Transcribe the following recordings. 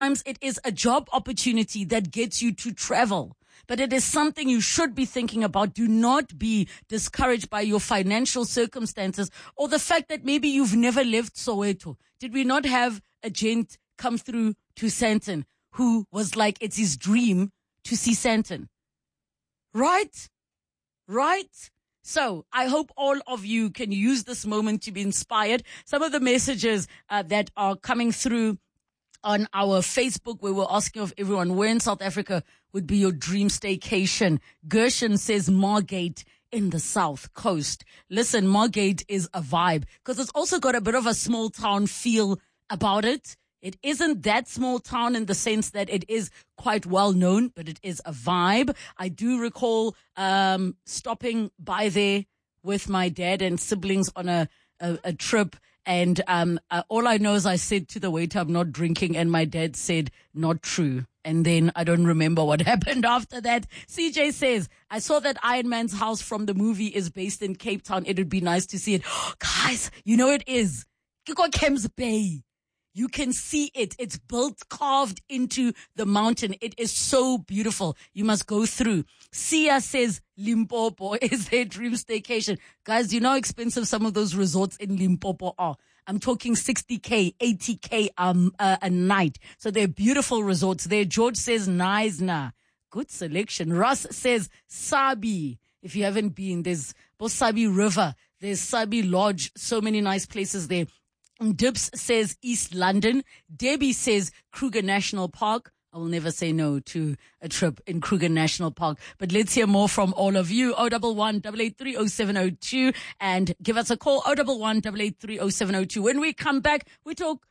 Sometimes it is a job opportunity that gets you to travel, but it is something you should be thinking about. Do not be discouraged by your financial circumstances or the fact that maybe you've never left Soweto. Did we not have a gent come through to Sandton who was like, it's his dream to see Sandton? Right? So I hope all of you can use this moment to be inspired. Some of the messages that are coming through on our Facebook, where we're asking of everyone, where in South Africa would be your dream staycation? Gershon says Margate in the South Coast. Listen, Margate is a vibe because it's also got a bit of a small town feel about it. It isn't that small town in the sense that it is quite well known, but it is a vibe. I do recall stopping by there with my dad and siblings on a trip. And all I know is I said to the waiter, I'm not drinking. And my dad said, not true. And then I don't remember what happened after that. CJ says, I saw that Iron Man's house from the movie is based in Cape Town. It would be nice to see it. Guys, you know it is. Kiko Kems Bay. You can see it. It's built, carved into the mountain. It is so beautiful. You must go through. Sia says Limpopo is their dream staycation. Guys, do you know how expensive some of those resorts in Limpopo are? I'm talking 60K, 80K a night. So they're beautiful resorts there. George says Naisna. Good selection. Russ says Sabi. If you haven't been, there's both Sabi River. There's Sabi Lodge. So many nice places there. Dips says East London. Debbie says Kruger National Park. I will never say no to a trip in Kruger National Park. But let's hear more from all of you. 011-883-0702 and give us a call. 011-883-0702. When we come back, we talk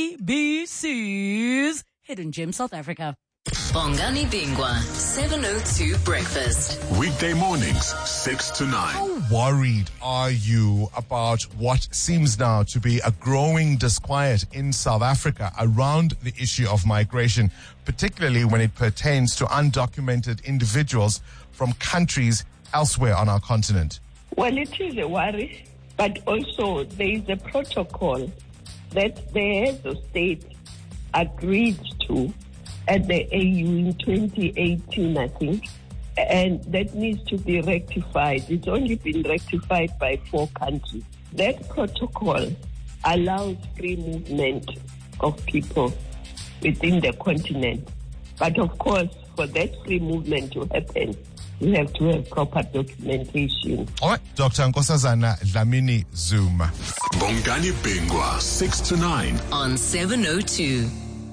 BBC's Hidden Gem South Africa. Bongani Bingwa, 702 Breakfast. Weekday mornings, 6 to 9. How worried are you about what seems now to be a growing disquiet in South Africa around the issue of migration, particularly when it pertains to undocumented individuals from countries elsewhere on our continent? Well, it is a worry, but also there is a protocol that the heads of state agreed to at the AU in 2018, I think, and that needs to be rectified. It's only been rectified by 4 countries. That protocol allows free movement of people within the continent. But of course, for that free movement to happen, you have to have proper documentation. All right, Dr. Nkosazana Dlamini Zuma. Bongani Bingwa, 6 to 9. On 702.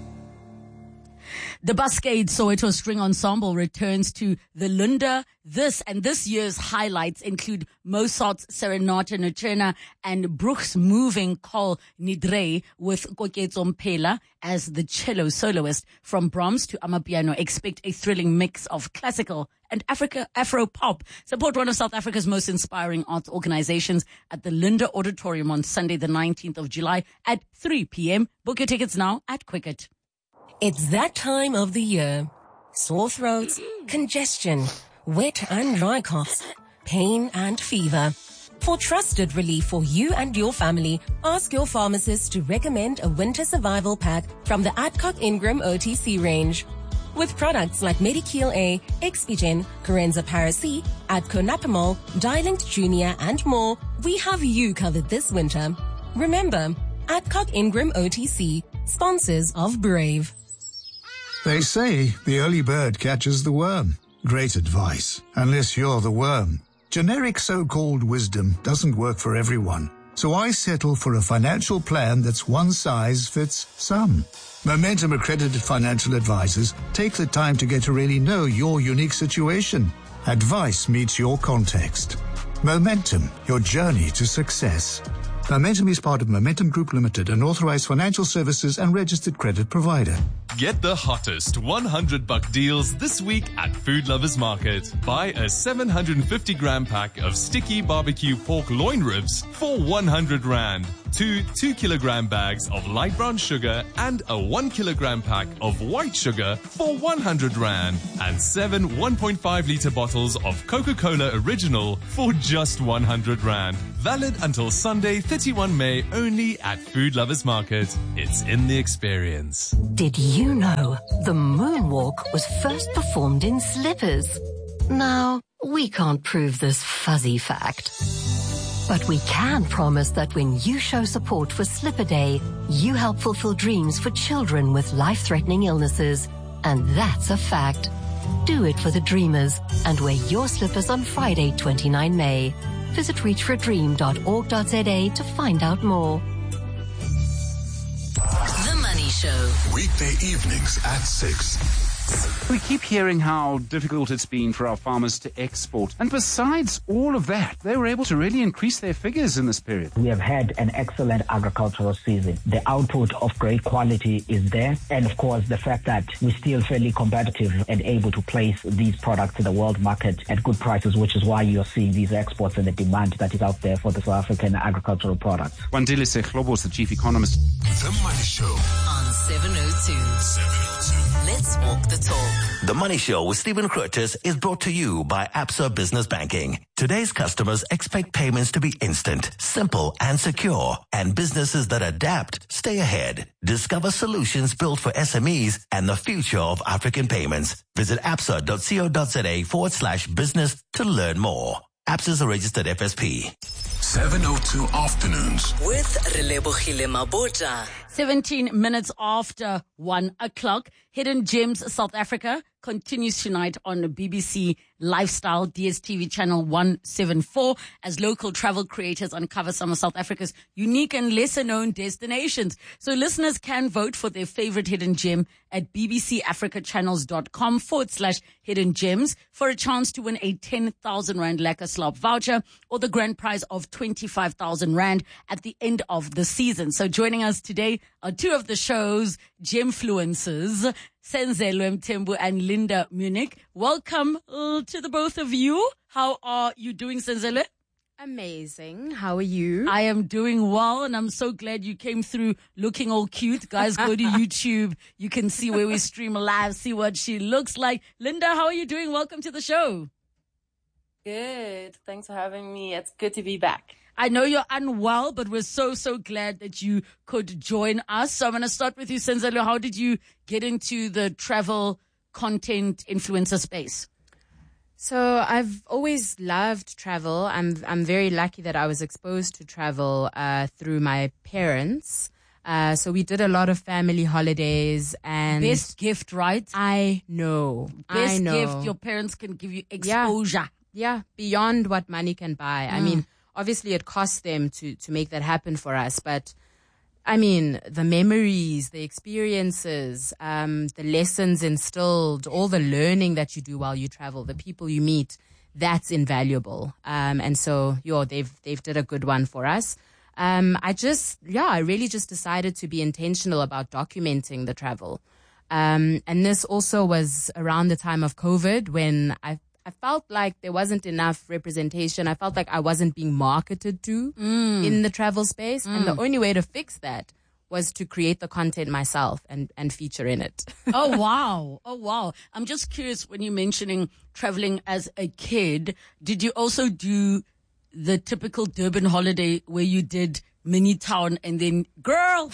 The Buscade Soweto String Ensemble returns to the Lunda. This year's highlights include Mozart's Serenata Nocturna and Bruch's moving Kol Nidre with Koketso Mphela as the cello soloist. From Brahms to Amapiano, expect a thrilling mix of classical and Afro-pop. Support one of South Africa's most inspiring arts organizations at the Lunda Auditorium on Sunday, the 19th of July at 3 p.m. Book your tickets now at Quicket. It's that time of the year. Sore throats, congestion, wet and dry coughs, pain and fever. For trusted relief for you and your family, ask your pharmacist to recommend a winter survival pack from the Adcock Ingram OTC range. With products like Medikil A, Expigen, Corenza Paracy, Adconapamol, Dilinct Junior and more, we have you covered this winter. Remember, Adcock Ingram OTC, sponsors of Brave. They say the early bird catches the worm. Great advice, unless you're the worm. Generic so-called wisdom doesn't work for everyone, so I settle for a financial plan that's one size fits some. Momentum accredited financial advisors take the time to get to really know your unique situation. Advice meets your context. Momentum, your journey to success. Momentum is part of Momentum Group Limited, an authorized financial services and registered credit provider. Get the hottest $100 deals this week at Food Lovers Market. Buy a 750-gram pack of sticky barbecue pork loin ribs for 100 Rand. 2 2-kilogram bags of light brown sugar and a 1-kilogram pack of white sugar for 100 Rand. And 7 1.5-liter bottles of Coca-Cola Original for just 100 Rand. Valid until Sunday, 31 May, only at Food Lovers Market. It's in the experience. Did you know the moonwalk was first performed in slippers? Now, we can't prove this fuzzy fact. But we can promise that when you show support for Slipper Day, you help fulfill dreams for children with life-threatening illnesses. And that's a fact. Do it for the dreamers and wear your slippers on Friday, 29 May. Visit reachforadream.org.za to find out more. The Money Show. Weekday evenings at 6. We keep hearing how difficult it's been for our farmers to export. And besides all of that, they were able to really increase their figures in this period. We have had an excellent agricultural season. The output of great quality is there. And of course, the fact that we're still fairly competitive and able to place these products in the world market at good prices, which is why you're seeing these exports and the demand that is out there for the South African agricultural products. Wandile Seklobo is the chief economist. The Money Show on 702. Let's walk the talk. The Money Show with Stephen Curtis is brought to you by Absa Business Banking. Today's customers expect payments to be instant, simple, and secure. And businesses that adapt stay ahead. Discover solutions built for SMEs and the future of African payments. Visit absa.co.za/business to learn more. Absa is a registered FSP. 702 Afternoons with Relebogile Mabota. 17 minutes after 1 o'clock. Hidden Gems South Africa continues tonight on BBC Lifestyle, DSTV channel 174, as local travel creators uncover some of South Africa's unique and lesser known destinations. So listeners can vote for their favorite hidden gem at bbcafricachannels.com/hidden gems for a chance to win a 10,000 Rand Lekker Slop voucher or the grand prize of 25,000 Rand at the end of the season. So joining us today are two of the show's gemfluencers, Senzelwe Mthembu and Linda Munich. Welcome to the both of you. How are you doing, Senzelwe? Amazing. How are you? I am doing well, and I'm so glad you came through looking all cute. Guys, go to YouTube. You can see where we stream live, see what she looks like. Linda, how are you doing? Welcome to the show. Good. Thanks for having me. It's good to be back. I know you're unwell, but we're so glad that you could join us. So I'm going to start with you, Senzelwe. How did you get into the travel content influencer space? So I've always loved travel. I'm very lucky that I was exposed to travel through my parents. So we did a lot of family holidays and best gift, right? I know. Best gift your parents can give you, exposure. Yeah, beyond what money can buy. I mean, obviously it costs them to make that happen for us, but I mean, the memories, the experiences, the lessons instilled, all the learning that you do while you travel, the people you meet, that's invaluable. And so, they've did a good one for us. I really just decided to be intentional about documenting the travel. And this also was around the time of COVID when I felt like there wasn't enough representation. I felt like I wasn't being marketed to in the travel space. And the only way to fix that was to create the content myself and feature in it. Oh, wow. I'm just curious, when you're mentioning traveling as a kid, did you also do the typical Durban holiday where you did mini town and then girl?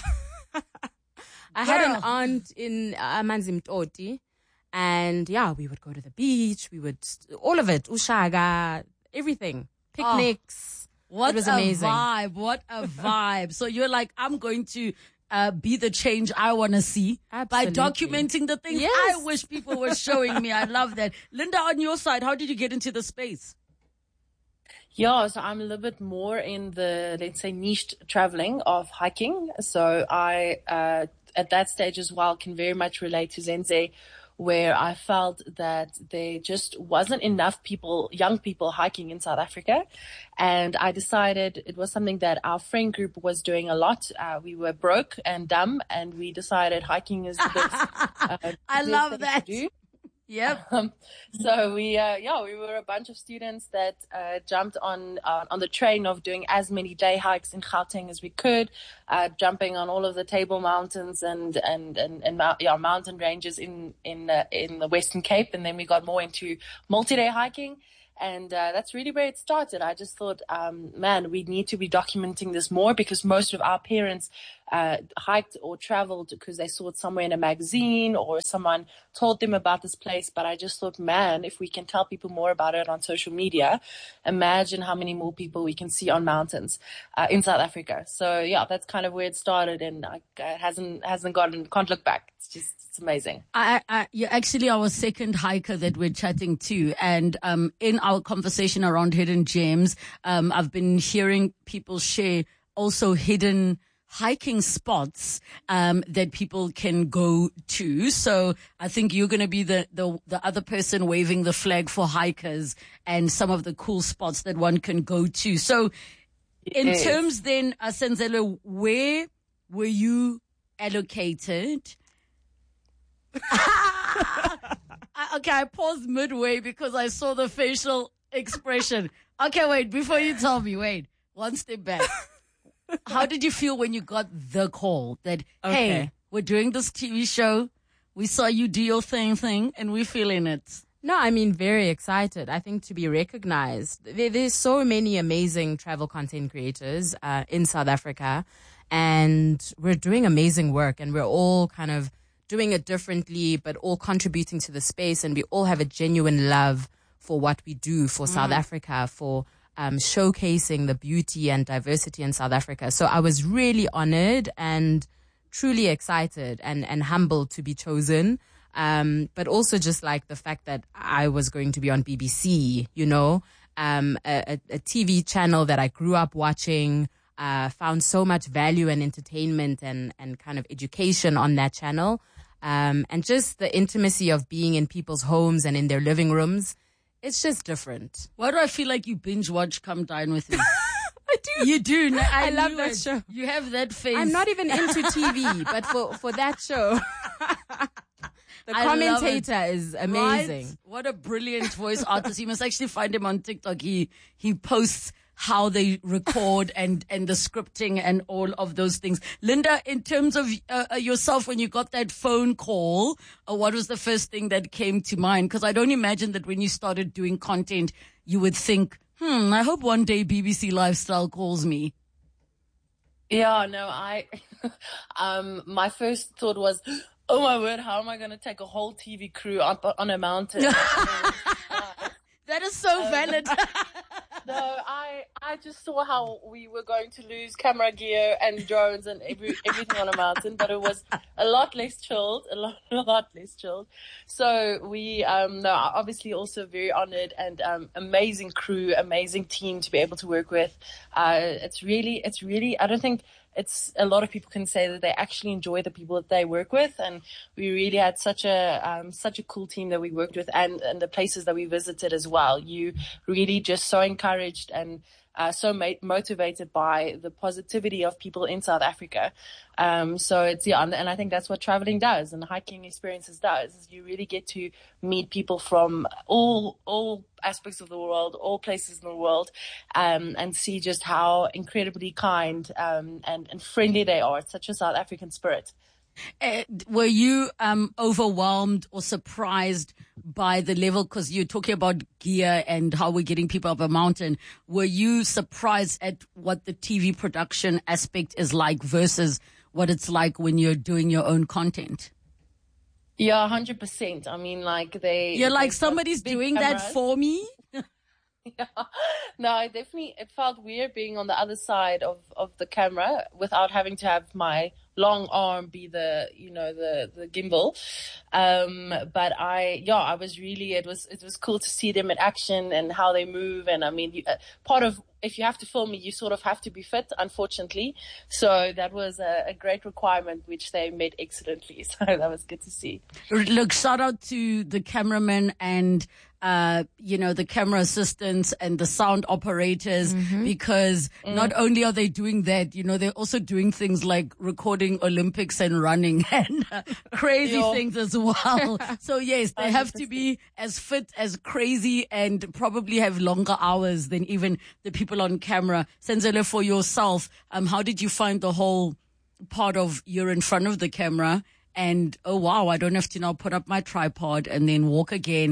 I had an aunt in Amanzimtoti. And we would go to the beach. We would, all of it, Ushaga, everything, picnics. What it was amazing. What a vibe. So you're like, I'm going to be the change I want to see. Absolutely. By documenting the things I wish people were showing me. I love that. Linda, on your side, how did you get into the space? Yeah, so I'm a little bit more in the, let's say, niche traveling of hiking. So I, at that stage as well, can very much relate to Zenze, where I felt that there just wasn't enough people, young people hiking in South Africa. And I decided it was something that our friend group was doing a lot. We were broke and dumb, and we decided hiking is the best. I love that. Yep. So we were a bunch of students that jumped on the train of doing as many day hikes in Gauteng as we could, jumping on all of the Table Mountains and mountain ranges in the Western Cape, and then we got more into multi-day hiking. And that's really where it started. I just thought, man, we need to be documenting this more, because most of our parents hiked or traveled because they saw it somewhere in a magazine or someone told them about this place. But I just thought, man, if we can tell people more about it on social media, imagine how many more people we can see on mountains in South Africa. So yeah, that's kind of where it started, and it can't look back. It's amazing. You're actually our second hiker that we're chatting to. And in our conversation around hidden gems, I've been hearing people share also hidden hiking spots that people can go to. So I think you're going to be the other person waving the flag for hikers and some of the cool spots that one can go to. So in terms then, Senzele, where were you allocated? Okay, I paused midway because I saw the facial expression. Okay, wait, before you tell me, wait, one step back. How did you feel when you got the call that, hey, we're doing this TV show, we saw you do your thing, and we're feeling it? No, I mean, very excited. I think to be recognized. There's so many amazing travel content creators in South Africa, and we're doing amazing work, and we're all kind of doing it differently, but all contributing to the space, and we all have a genuine love for what we do for South Africa, for showcasing the beauty and diversity in South Africa. So I was really honored and truly excited and humbled to be chosen. But also just like the fact that I was going to be on BBC, you know, a TV channel that I grew up watching, found so much value and entertainment and kind of education on that channel. And just the intimacy of being in people's homes and in their living rooms. It's just different. Why do I feel like you binge watch Come Dine With Me? I do. You do. No, I love that show. You have that face. I'm not even into TV, but for that show, the commentator is amazing. Right? What a brilliant voice artist. You must actually find him on TikTok. He posts how they record and the scripting and all of those things. Linda, in terms of yourself, when you got that phone call, what was the first thing that came to mind? Because I don't imagine that when you started doing content, you would think, I hope one day BBC Lifestyle calls me. Yeah, no, my first thought was, oh my word, how am I going to take a whole TV crew up on a mountain? That is so valid. No, I just saw how we were going to lose camera gear and drones and everything on a mountain, but it was a lot less chilled, a lot less chilled. So we, obviously also very honored and amazing crew, amazing team to be able to work with. It's really, I don't think a lot of people can say that they actually enjoy the people that they work with, and we really had such a cool team that we worked with, and the places that we visited as well. You really just so encouraged and so motivated by the positivity of people in South Africa. So it's, and I think that's what traveling does and hiking experiences does, is you really get to meet people from all aspects of the world, all places in the world, and see just how incredibly kind, and friendly they are. It's such a South African spirit. Were you overwhelmed or surprised by the level? Because you're talking about gear and how we're getting people up a mountain. Were you surprised at what the TV production aspect is like versus what it's like when you're doing your own content? Yeah, 100%. I mean, like you're like, somebody's doing cameras. That for me. Yeah. No, it felt weird being on the other side of the camera without having to have my long arm be the gimbal. But I was really, it was cool to see them in action and how they move. And I mean, part of, if you have to film me, you sort of have to be fit, unfortunately. So that was a great requirement, which they made excellently. So that was good to see. Look, shout out to the cameraman and the camera assistants and the sound operators, because not only are they doing that, they're also doing things like recording Olympics and running and crazy things as well. So yes, they have to be as fit, as crazy, and probably have longer hours than even the people on camera. Senzele, for yourself, how did you find the whole part of you're in front of the camera and, oh wow, I don't have to now put up my tripod and then walk again?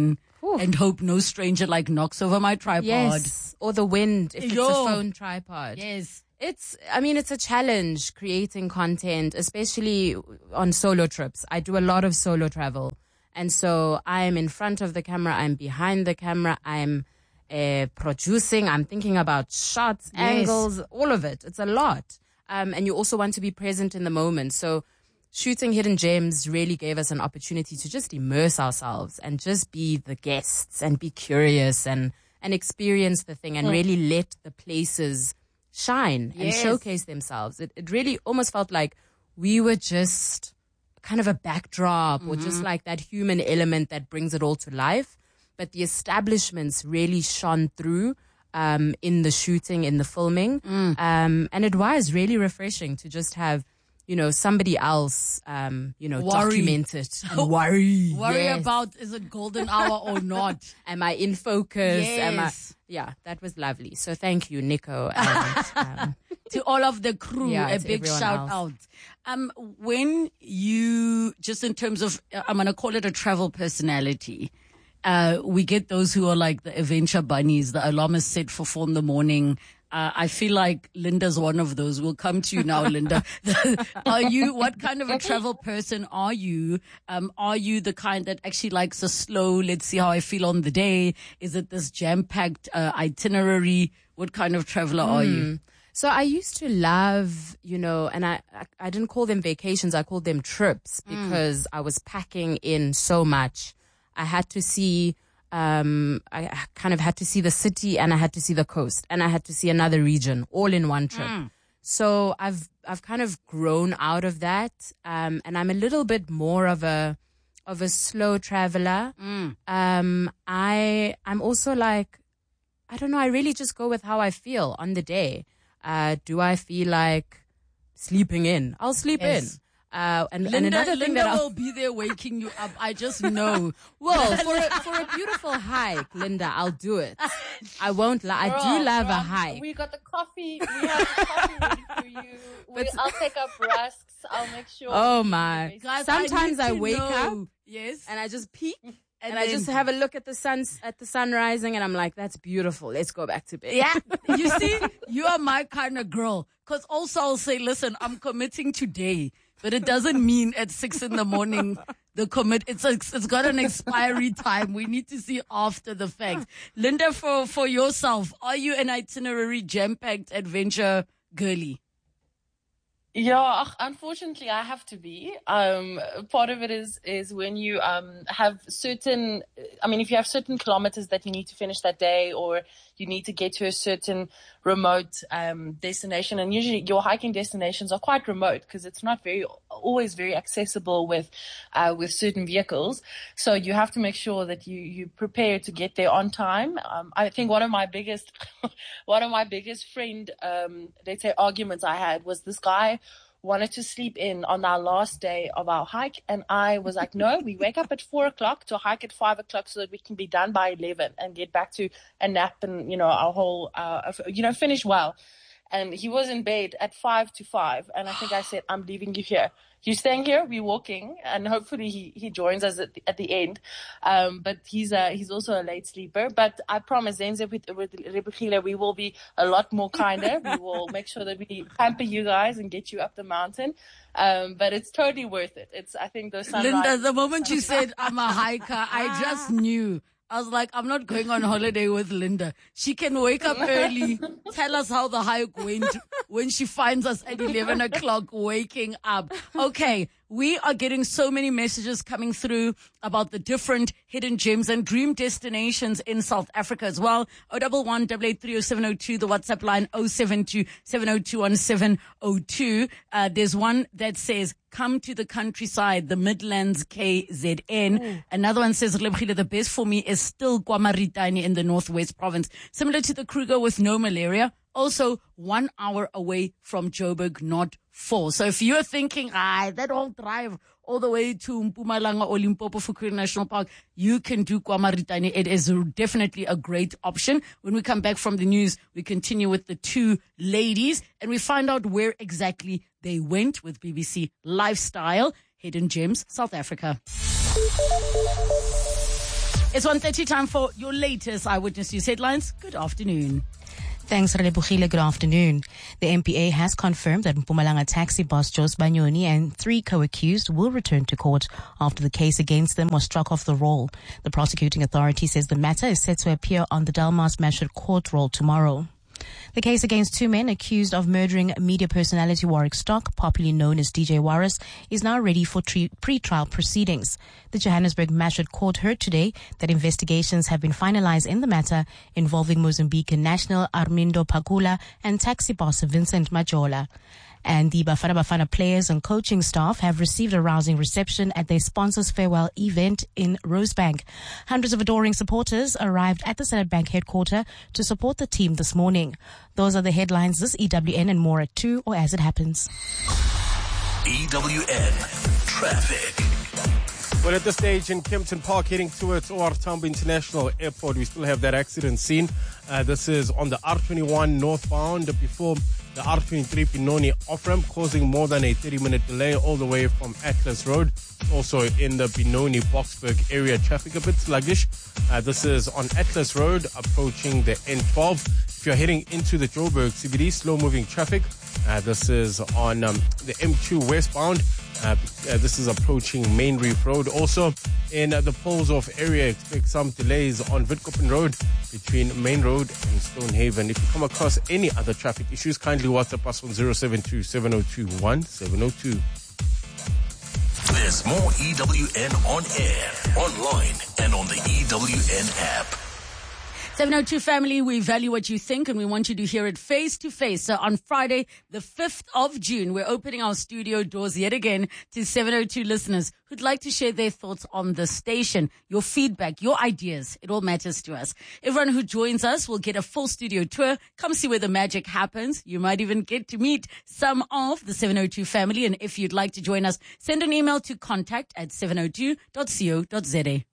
and hope no stranger knocks over my tripod. Yes, or the wind if it's a phone tripod. Yes. It's a challenge creating content, especially on solo trips. I do a lot of solo travel. And so I am in front of the camera, I'm behind the camera, I'm producing, I'm thinking about shots, angles, all of it. It's a lot. And you also want to be present in the moment. So shooting Hidden Gems really gave us an opportunity to just immerse ourselves and just be the guests and be curious and experience the thing and really let the places shine and showcase themselves. It really almost felt like we were just kind of a backdrop or just like that human element that brings it all to life. But the establishments really shone through in the shooting, in the filming. And it was really refreshing to just have, somebody else, document it and worry. Worry about, is it golden hour or not? Am I in focus? Yes. Yeah, that was lovely. So thank you, Nico. And, to all of the crew, a big shout out. When you, just in terms of, I'm going to call it a travel personality, we get those who are like the adventure bunnies. The alarm is set for 4 a.m. I feel like Linda's one of those. We'll come to you now, Linda. What kind of a travel person are you? Are you the kind that actually likes a slow, let's see how I feel on the day? Is it this jam-packed itinerary? What kind of traveler are you? So I used to love, and I didn't call them vacations. I called them trips because I was packing in so much. I had to see, I kind of had to see the city and I had to see the coast and I had to see another region all in one trip. So I've kind of grown out of that. And I'm a little bit more of a slow traveler. I'm also like, I don't know, I really just go with how I feel on the day. Do I feel like sleeping in? I'll sleep in. And another thing Linda will be there waking you up. I just know. Well, for a beautiful hike, Linda, I'll do it. I won't lie. I do love a hike. We got the coffee. We have the coffee ready for you. I'll take up rusks. I'll make sure. Oh my! Guys, sometimes I wake up. Yes. And I just peek. And I just have a look at the sun rising, and I'm like, that's beautiful. Let's go back to bed. Yeah. You see, you are my kind of girl. Because also I'll say, listen, I'm committing today. But it doesn't mean at 6 a.m, it's got an expiry time. We need to see after the fact. Linda, for yourself, are you an itinerary jam-packed adventure girly? Yeah, unfortunately, I have to be. Part of it is when you have certain. If you have certain kilometers that you need to finish that day, or you need to get to a certain remote destination, and usually your hiking destinations are quite remote because it's not always very accessible with certain vehicles. So you have to make sure that you prepare to get there on time. I think one of my biggest friend, let's say, arguments I had was this guy wanted to sleep in on our last day of our hike. And I was like, no, we wake up at 4:00 to hike at 5:00 so that we can be done by 11 and get back to a nap and, our whole, finish well. And he was in bed at 5 to 5. And I think I said, I'm leaving you here. You're staying here, we're walking, and hopefully he joins us at the end. But he's also a late sleeper. But I promise, Zenze, with Rebekile, we will be a lot more kinder. We will make sure that we pamper you guys and get you up the mountain. But it's totally worth it. I think the sunrise. Linda, the moment you said I'm a hiker, I just knew. I was like, I'm not going on holiday with Linda. She can wake up early, tell us how the hike went when she finds us at 11 o'clock waking up. Okay, we are getting so many messages coming through about the different hidden gems and dream destinations in South Africa as well. 011-883-0702, the WhatsApp line 072-702-1702. There's one that says, come to the countryside, the Midlands KZN. Another one says, the best for me is still KwaMaritani in the Northwest Province. Similar to the Kruger with no malaria. Also 1 hour away from Joburg, not 4. So if you're thinking, that whole drive all the way to Mpumalanga or Limpopo Fukui National Park, you can do KwaMaritani. It is definitely a great option. When we come back from the news, we continue with the two ladies and we find out where exactly they went with BBC Lifestyle, Hidden Gems, South Africa. It's 1:30 time for your latest Eyewitness News headlines. Good afternoon. Thanks, Relebohile. Good afternoon. The MPA has confirmed that Mpumalanga taxi boss Jos Banyoni and 3 co-accused will return to court after the case against them was struck off the roll. The prosecuting authority says the matter is set to appear on the Delmas Magistrate Court roll tomorrow. The case against 2 men accused of murdering media personality Warwick Stock, popularly known as DJ Warris, is now ready for pre-trial proceedings. The Johannesburg Magistrate Court heard today that investigations have been finalized in the matter involving Mozambican national Armindo Pagula and taxi boss Vincent Majola. And the Bafana Bafana players and coaching staff have received a rousing reception at their sponsors' farewell event in Rosebank. Hundreds of adoring supporters arrived at the Standard Bank headquarters to support the team this morning. Those are the headlines this EWN and more at 2 or as it happens. EWN Traffic. Well, at this stage in Kempton Park, heading towards OR Tambo International Airport, we still have that accident scene. This is on the R21 northbound before the R23 Pinoni off-ramp, causing more than a 30-minute delay all the way from Atlas Road. Also in the Benoni Boksburg area, traffic a bit sluggish. This is on Atlas Road, approaching the N12. If you're heading into the Joburg CBD, slow-moving traffic. This is on the M2 westbound. This is approaching Main Reef Road. Also in the Poleshoff area, expect some delays on Witkoppen Road between Main Road and Stonehaven. If you come across any other traffic issues, kindly WhatsApp us on 072-702-1702. There's more EWN on air, online, and on the EWN app. 702 family, we value what you think and we want you to hear it face to face. So on Friday, the 5th of June, we're opening our studio doors yet again to 702 listeners who'd like to share their thoughts on the station, your feedback, your ideas. It all matters to us. Everyone who joins us will get a full studio tour. Come see where the magic happens. You might even get to meet some of the 702 family. And if you'd like to join us, send an email to contact@702.co.za.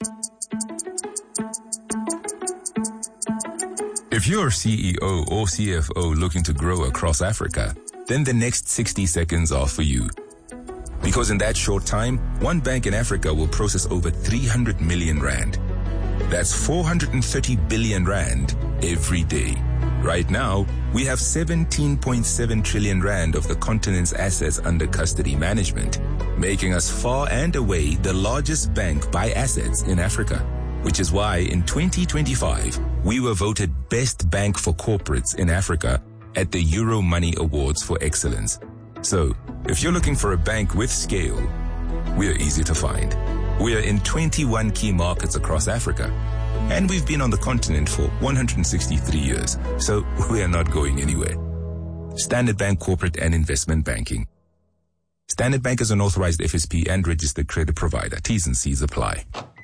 If you're CEO or CFO looking to grow across Africa, then the next 60 seconds are for you. Because in that short time, one bank in Africa will process over 300 million rand. That's 430 billion rand every day. Right now, we have 17.7 trillion rand of the continent's assets under custody management, making us far and away the largest bank by assets in Africa. Which is why in 2025, we were voted Best Bank for Corporates in Africa at the Euro Money Awards for Excellence. So, if you're looking for a bank with scale, we're easy to find. We're in 21 key markets across Africa. And we've been on the continent for 163 years, so we're not going anywhere. Standard Bank Corporate and Investment Banking. Standard Bank is an authorized FSP and registered credit provider. T's and C's apply.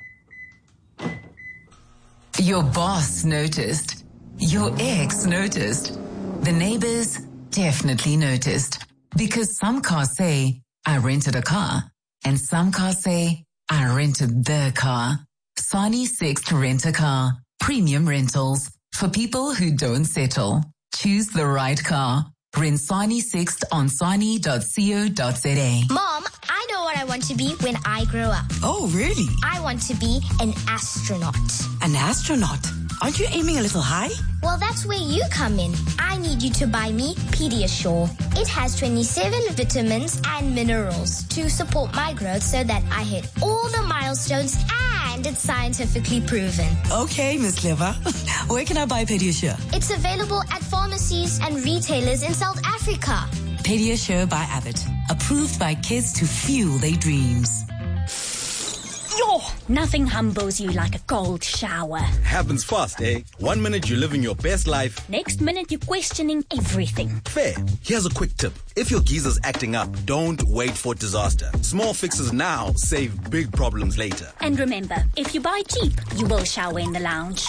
Your boss noticed. Your ex noticed. The neighbors definitely noticed. Because some cars say, I rented a car. And some cars say, I rented the car. Sani Sixt Rent a Car. Premium rentals. For people who don't settle. Choose the right car. Rent Sani Sixt on sani.co.za. Mom, I know what I want to be when I grow up. Oh, really? I want to be an astronaut. An astronaut? Aren't you aiming a little high? Well, that's where you come in. I need you to buy me Pediasure. It has 27 vitamins and minerals to support my growth so that I hit all the milestones and it's scientifically proven. Okay, Miss Clever. Where can I buy Pediasure? It's available at pharmacies and retailers in South Africa. Pediasure by Abbott. Approved by kids to fuel their dreams. Yo, nothing humbles you like a cold shower. Happens fast, eh? 1 minute you're living your best life. Next minute you're questioning everything. Fair. Here's a quick tip. If your geezer's acting up, don't wait for disaster. Small fixes now save big problems later. And remember, if you buy cheap, you will shower in the lounge.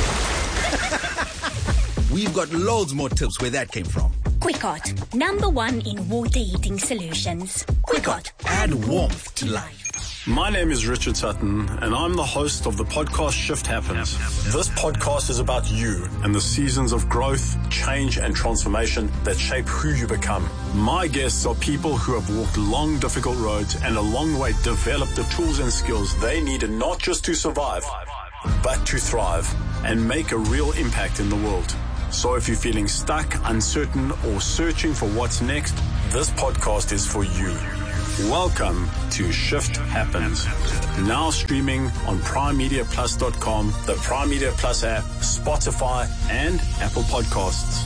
We've got loads more tips where that came from. Quickot, #1 in water heating solutions. Quickot, add warmth to life. My name is Richard Sutton, and I'm the host of the podcast Shift Happens. This podcast is about you and the seasons of growth, change, and transformation that shape who you become. My guests are people who have walked long, difficult roads and along the way developed the tools and skills they needed not just to survive, but to thrive and make a real impact in the world. So if you're feeling stuck, uncertain, or searching for what's next, this podcast is for you. Welcome to Shift Happens. Now streaming on PrimeMediaPlus.com, the Prime Media Plus app, Spotify, and Apple Podcasts.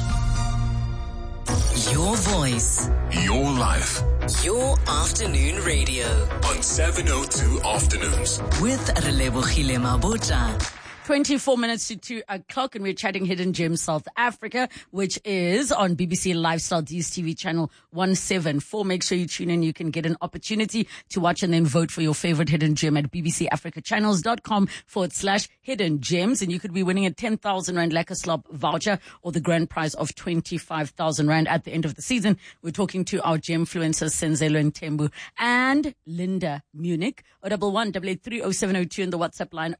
Your voice. Your life. Your afternoon radio. On 702 Afternoons. With Relebogile Mabota. 24 minutes to 2 o'clock, and we're chatting Hidden Gems South Africa, which is on BBC Lifestyle DSTV channel 174. Make sure you tune in. You can get an opportunity to watch and then vote for your favorite hidden gem at bbcafricachannels.com/hidden gems. And you could be winning a 10,000 Rand Lekker Slob voucher or the grand prize of 25,000 Rand at the end of the season. We're talking to our gemfluencers, Senzelo Ntembu and Linda Munich. 011-883-0702 and the WhatsApp line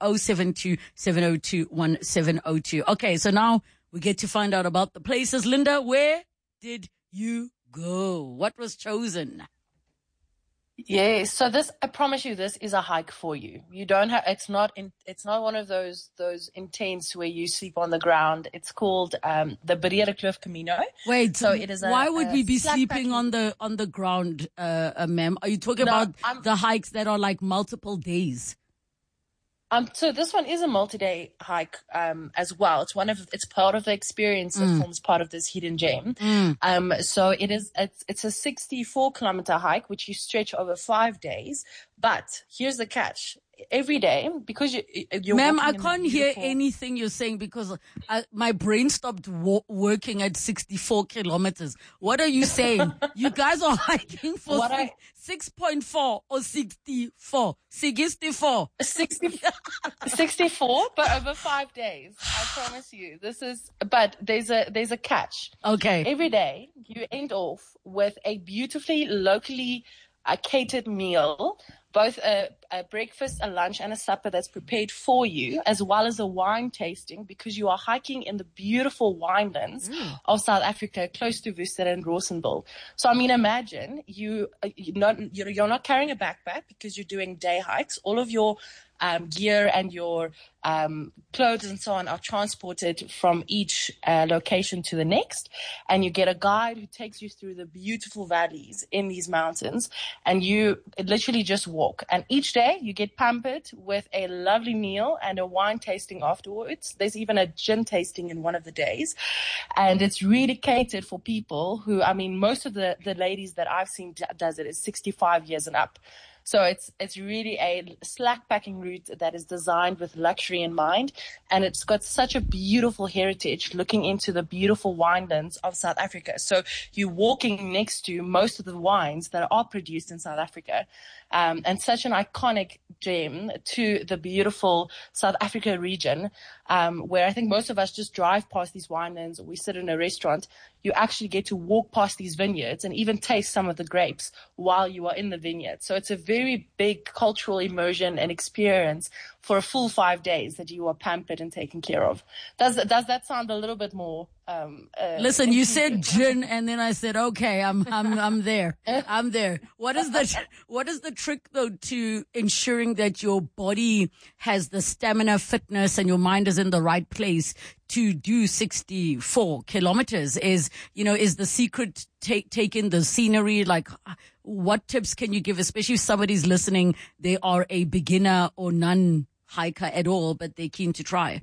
072-702-1702. Okay, so now we get to find out about the places. Linda, where did you go? What was chosen? Yeah, so this, I promise you, this is a hike for you. You don't have, it's not one of those intense where you sleep on the ground. It's called the Breede Kloof Camino. Wait, so it is why would we be sleeping on the ground, ma'am? Are you talking about the hikes that are like multiple days? So this one is a multi-day hike as well. It's part of the experience that forms part of this hidden gem. So it's a 64-kilometer hike which you stretch over 5 days. But here's the catch: every day, because you're ma'am, I can't hear anything you're saying because my brain stopped working at 64 kilometers. What are you saying? You guys are hiking for 6.4 or 64? 64. 64, but over 5 days. I promise you. But there's a catch. Okay. Every day you end off with a beautifully locally catered meal, both a breakfast, a lunch, and a supper that's prepared for you, as well as a wine tasting, because you are hiking in the beautiful winelands of South Africa, close to Worcester and Rawsonville. So, I mean, imagine you're not carrying a backpack because you're doing day hikes. All of your gear and your clothes and so on are transported from each location to the next, and you get a guide who takes you through the beautiful valleys in these mountains, and you literally just walk. And each day you get pampered with a lovely meal and a wine tasting afterwards. There's even a gin tasting in one of the days, and it's really catered for people who, I mean, most of the ladies that I've seen does it is 65 years and up. So it's really a slack packing route that is designed with luxury in mind, and it's got such a beautiful heritage looking into the beautiful winelands of South Africa. So you're walking next to most of the wines that are produced in South Africa, and such an iconic gem to the beautiful South Africa region, where I think most of us just drive past these winelands or we sit in a restaurant. You actually get to walk past these vineyards and even taste some of the grapes while you are in the vineyard. So it's a very big cultural immersion and experience for a full 5 days that you are pampered and taken care of. Does that sound a little bit more? Listen, you said gin, and then I said, okay, I'm there. I'm there. What is the trick though to ensuring that your body has the stamina, fitness, and your mind is in the right place to do 64 kilometers? Is the secret take in the scenery? Like, what tips can you give, especially if somebody's listening, they are a beginner or non-hiker at all, but they're keen to try?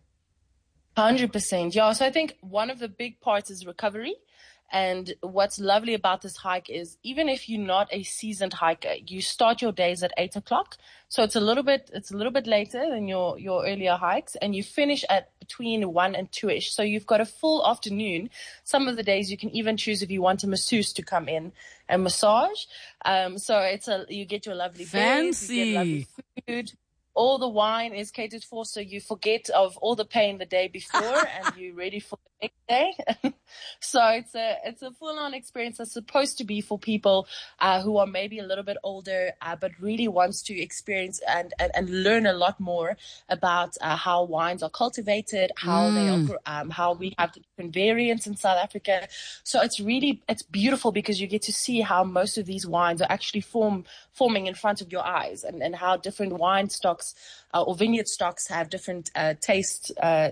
100%. Yeah. So I think one of the big parts is recovery. And what's lovely about this hike is even if you're not a seasoned hiker, you start your days at 8 o'clock. So it's a little bit later than your earlier hikes, and you finish at between 1 and 2-ish. So you've got a full afternoon. Some of the days you can even choose if you want a masseuse to come in and massage. So you get your lovely fancy bed, you get lovely food. All the wine is catered for, so you forget of all the pain the day before and you're ready for the next day. So it's a full-on experience that's supposed to be for people who are maybe a little bit older, but really wants to experience and learn a lot more about how wines are cultivated, how they are, how we have the different variants in South Africa. So it's beautiful because you get to see how most of these wines are actually forming in front of your eyes, and how different wine stocks stocks or vineyard stocks have different taste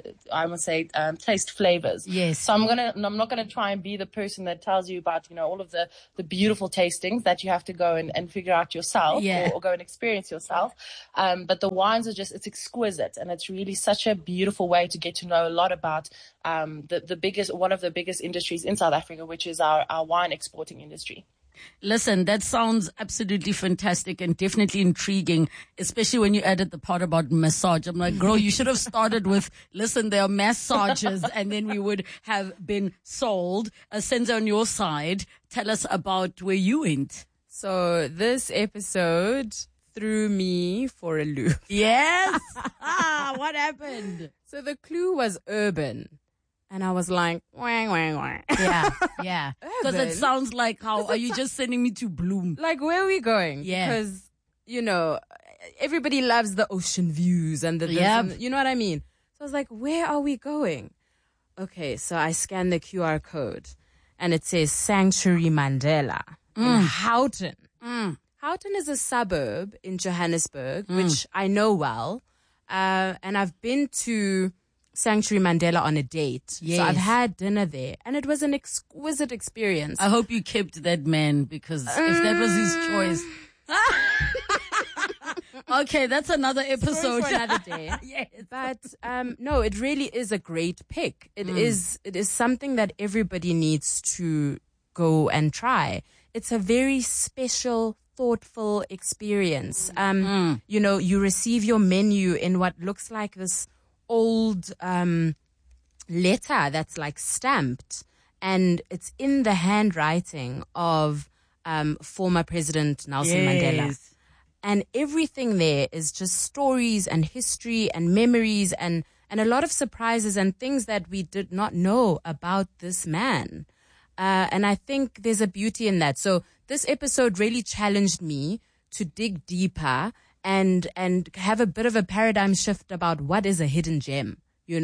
flavors. Yes. So I'm not gonna try and be the person that tells you about, all of the beautiful tastings that you have to go and figure out yourself, or go and experience yourself. But the wines are it's exquisite, and it's really such a beautiful way to get to know a lot about one of the biggest industries in South Africa, which is our wine exporting industry. Listen, that sounds absolutely fantastic and definitely intriguing, especially when you added the part about massage. I'm like, girl, you should have started with, listen, there are massages, and then we would have been sold. Senzo, on your side, tell us about where you went. So this episode threw me for a loop. Yes? What happened? So the clue was urban. And I was like, wang, wang, wang. Yeah. Because it sounds like, how are you just sending me to Bloom? Like, where are we going? Yeah. Because, everybody loves the ocean views and you know what I mean? So I was like, where are we going? Okay, so I scanned the QR code and it says Sanctuary Mandela in Houghton. Houghton is a suburb in Johannesburg, which I know well. And I've been to Sanctuary Mandela on a date. Yes. So I've had dinner there and it was an exquisite experience. I hope you kept that man, because if that was his choice. Okay, that's another episode. For another day. Yes. But no, it really is a great pick. It is something that everybody needs to go and try. It's a very special, thoughtful experience. You receive your menu in what looks like this old letter that's like stamped, and it's in the handwriting of former President Nelson Mandela. And everything there is just stories and history and memories and a lot of surprises and things that we did not know about this man. And I think there's a beauty in that. So this episode really challenged me to dig deeper and have a bit of a paradigm shift about what is a hidden gem,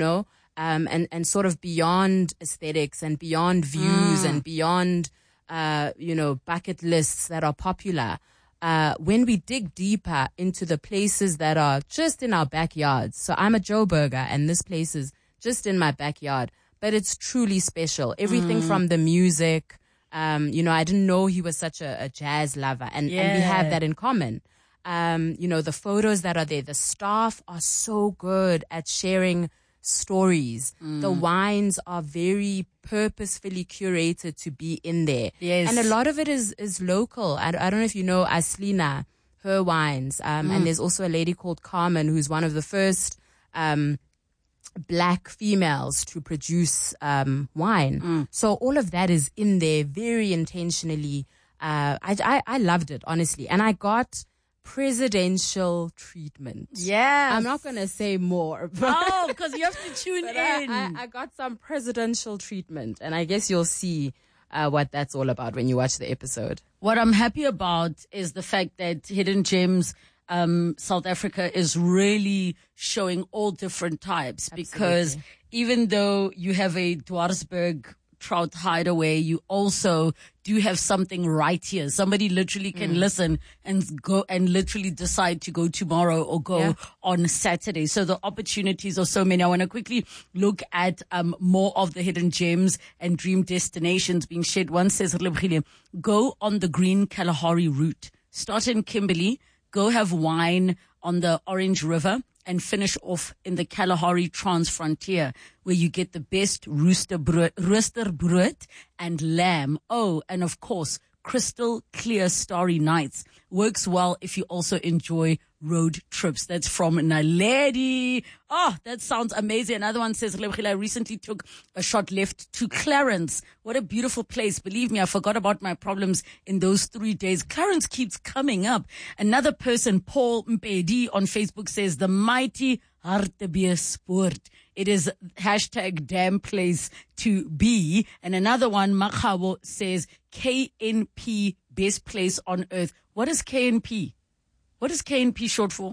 and sort of beyond aesthetics and beyond views and beyond, bucket lists that are popular. When we dig deeper into the places that are just in our backyards. So I'm a Joburger and this place is just in my backyard, but it's truly special. Everything from the music, I didn't know he was such a jazz lover and we have that in common. The photos that are there, the staff are so good at sharing stories. The wines are very purposefully curated to be in there. Yes. And a lot of it is local. I don't know if you know Aslina, her wines. And there's also a lady called Carmen, who's one of the first black females to produce wine. So all of that is in there very intentionally. I loved it, honestly. And I got presidential treatment. Yeah. I'm not going to say more. Because you have to tune in. I got some presidential treatment, and I guess you'll see what that's all about when you watch the episode. What I'm happy about is the fact that Hidden Gems South Africa is really showing all different types. Absolutely. Because even though you have a Dwarsberg Trout Hideaway, you also do have something right here. Somebody literally can listen and go and literally decide to go tomorrow or go on Saturday. So the opportunities are so many. I want to quickly look at more of the hidden gems and dream destinations being shared. One says, go on the Green Kalahari route. Start in Kimberley, go have wine on the Orange River, and finish off in the Kalahari Transfrontier, where you get the best rooster brood and lamb. Oh, and of course, crystal clear starry nights. Works well if you also enjoy road trips. That's from Naledi. Oh, that sounds amazing. Another one says, I recently took a shot left to Clarence. What a beautiful place. Believe me, I forgot about my problems in those 3 days. Clarence keeps coming up. Another person, Paul Mpedi on Facebook, says, the mighty Hartbeespoort. It is hashtag damn place to be. And another one, Makabo, says KNP, best place on earth. What is KNP? What is KNP short for?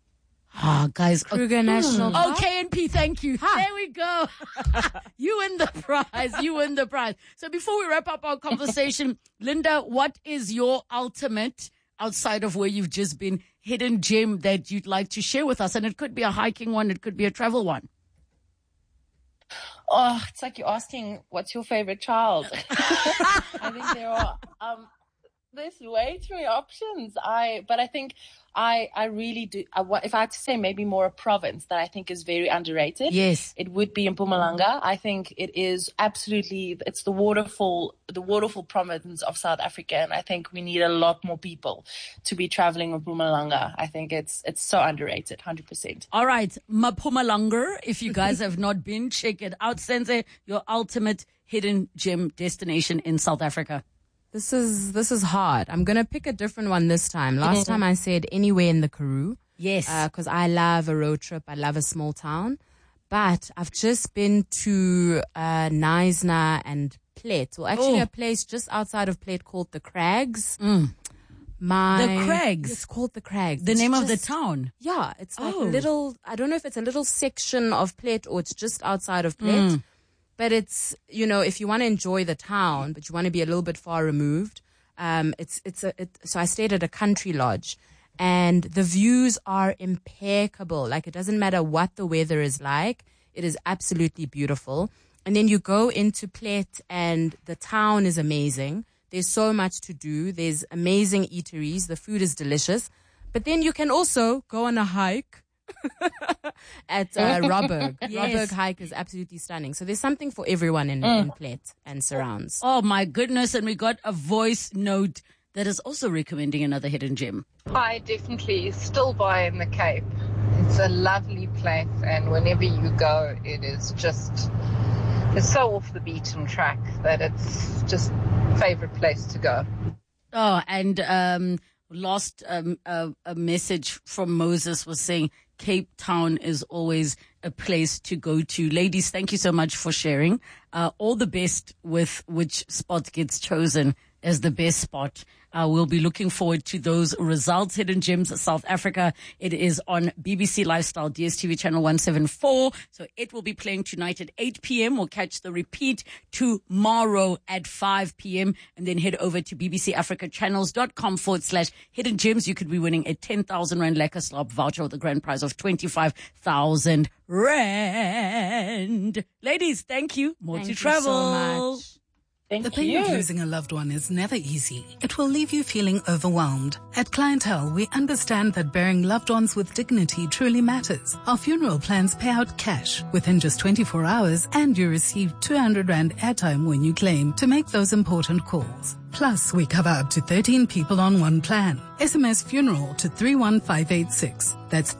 Guys. Kruger National Park. Oh, KNP, thank you. There we go. You win the prize. You win the prize. So before we wrap up our conversation, Linda, what is your ultimate outside of where you've just been, hidden gem that you'd like to share with us? And it could be a hiking one, it could be a travel one. Oh, it's like you're asking, what's your favorite child? I think there are, there's way too many options. But I think I really do. If I had to say maybe more a province that I think is very underrated. Yes. It would be in Mpumalanga. I think it is absolutely, it's the waterfall province of South Africa. And I think we need a lot more people to be traveling in Mpumalanga. I think it's so underrated, 100%. All right. Mpumalanga. If you guys have not been, check it out. Senze, your ultimate hidden gem destination in South Africa. This is hard. I'm going to pick a different one this time. Last time I said anywhere in the Karoo. Yes. Because I love a road trip. I love a small town. But I've just been to Knysna and Plett. Well, actually a place just outside of Plett called the Crags. The Crags? It's called the Crags. The name of the town? Yeah. It's like a little, I don't know if it's a little section of Plett or it's just outside of Plett. But it's, if you want to enjoy the town, but you want to be a little bit far removed, so I stayed at a country lodge and the views are impeccable. Like it doesn't matter what the weather is like. It is absolutely beautiful. And then you go into Plett and the town is amazing. There's so much to do. There's amazing eateries. The food is delicious. But then you can also go on a hike at Robberg. Yes. Robberg hike is absolutely stunning. So there's something for everyone in Plett and surrounds. Oh my goodness. And we got a voice note that is also recommending another hidden gem. I definitely Stilbaai in the Cape. It's a lovely place and whenever you go it's so off the beaten track that it's just favorite place to go. Oh, and last a message from Moses was saying Cape Town is always a place to go to. Ladies, thank you so much for sharing. All the best with which spot gets chosen as the best spot. We'll be looking forward to those results. Hidden Gems South Africa. It is on BBC Lifestyle, DSTV channel 174. So it will be playing tonight at 8 p.m. We'll catch the repeat tomorrow at 5 p.m. and then head over to bbcafricachannels.com/hidden gems. You could be winning a 10,000 Rand Lekker Slob voucher with a grand prize of 25,000 Rand. Ladies, thank you. More to travel. So much. The pain of losing a loved one is never easy. It will leave you feeling overwhelmed. At Clientele, we understand that burying loved ones with dignity truly matters. Our funeral plans pay out cash within just 24 hours and you receive 200 Rand airtime when you claim to make those important calls. Plus, we cover up to 13 people on one plan. SMS funeral to 31586. That's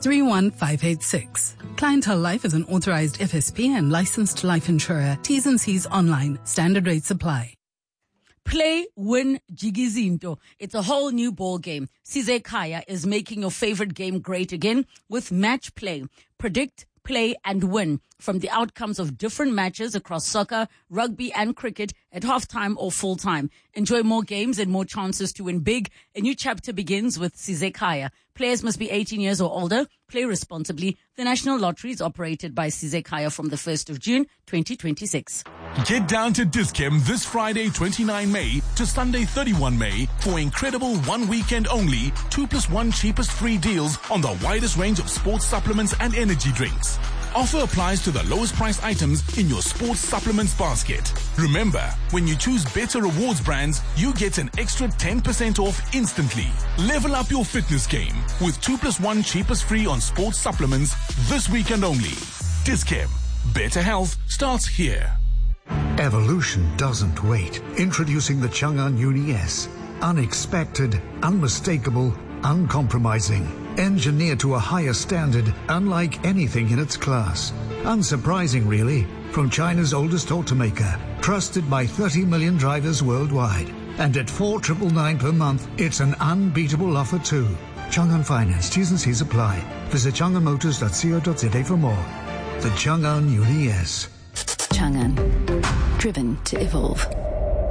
31586. Clientele Life is an authorized FSP and licensed life insurer. T's and C's online. Standard rates apply. Play, win, Jigizinto. It's a whole new ball game. Sizekaya is making your favorite game great again with Match Play. Predict, play, and win from the outcomes of different matches across soccer, rugby, and cricket at halftime or full time. Enjoy more games and more chances to win big. A new chapter begins with Sizekaya. Players must be 18 years or older. Play responsibly. The National Lottery is operated by Sizekaya from the 1st of June, 2026. Get down to Dis-Chem this Friday, 29 May to Sunday, 31 May for incredible one weekend only 2+1 cheapest free deals on the widest range of sports supplements and energy drinks. Offer applies to the lowest price items in your sports supplements basket. Remember, when you choose better rewards brands, you get an extra 10% off instantly. Level up your fitness game with 2+1 cheapest free on sports supplements this weekend only. Dis-Chem. Better health starts here. Evolution doesn't wait. Introducing the Chang'an Uni S. Unexpected, unmistakable, uncompromising. Engineered to a higher standard, unlike anything in its class. Unsurprising, really, from China's oldest automaker. Trusted by 30 million drivers worldwide. And at 4,999 per month, it's an unbeatable offer too. Chang'an Finance, T's and C's apply. Visit chang'anmotors.co.za for more. The Chang'an Uni S. Chang'an, driven to evolve.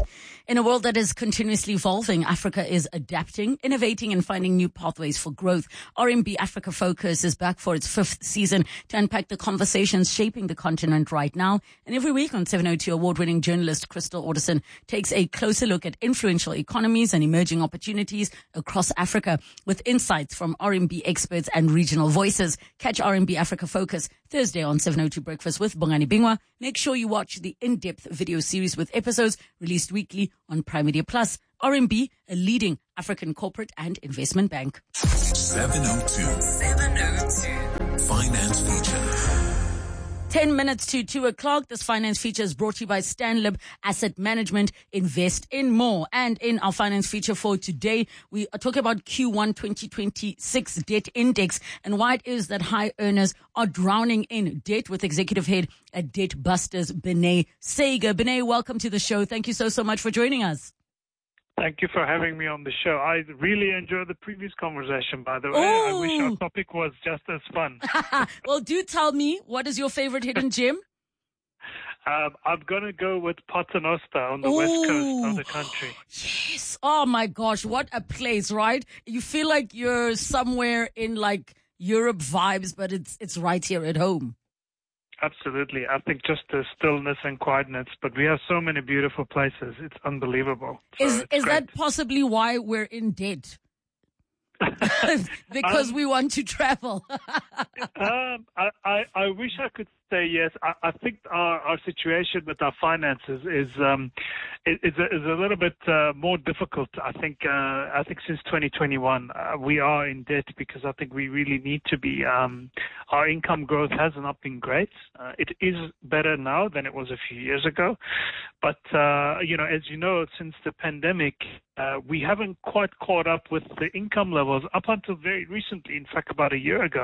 In a world that is continuously evolving, Africa is adapting, innovating, and finding new pathways for growth. RMB Africa Focus is back for its 5th season to unpack the conversations shaping the continent right now. And every week on 702, award-winning journalist Crystal Orderson takes a closer look at influential economies and emerging opportunities across Africa with insights from RMB experts and regional voices. Catch RMB Africa Focus Thursday on 702 Breakfast with Bongani Bingwa. Make sure you watch the in-depth video series with episodes released weekly on Prime Media Plus. RMB, a leading African corporate and investment bank. 702 Finance Feature. 10 minutes to 2 o'clock. This finance feature is brought to you by Stanlib Asset Management. Invest in more. And in our finance feature for today, we are talking about Q1 2026 debt index and why it is that high earners are drowning in debt with executive head at Debt Busters, Benay Sager. Benay, welcome to the show. Thank you so much for joining us. Thank you for having me on the show. I really enjoyed the previous conversation, by the way. I wish our topic was just as fun. Well, do tell me, what is your favorite hidden gem? I'm going to go with Paternoster on the west coast of the country. Yes. Oh, my gosh. What a place, right? You feel like you're somewhere in like Europe vibes, but it's right here at home. Absolutely. I think just the stillness and quietness, but we have so many beautiful places. It's unbelievable. So is that possibly why we're in debt? Because we want to travel. I wish I could say yes. I think our situation with our finances is a little bit more difficult. I think since 2021 we are in debt because I think we really need to be. Our income growth has not been great. It is better now than it was a few years ago, but as you know, since the pandemic, we haven't quite caught up with the income levels up until very recently. In fact, about a year ago,